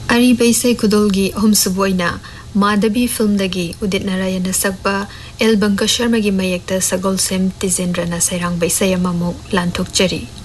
अरीब इसे खुदोलगी अहुमसुबोइना माधवी फिल्म दगी उदित नारायण सकबा एल बंका शर्मा की मयेक्ता सगोल सेम तिजेंद्रना सैरांग बैसय अममु लांथोकचरी।